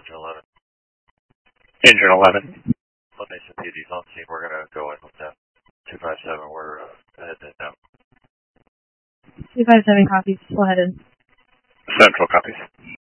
Engine 11. Engine 11. Mesa PD's on scene. We're going to go in with them. 257, we're heading now. 257 copies. Go ahead. Central copies.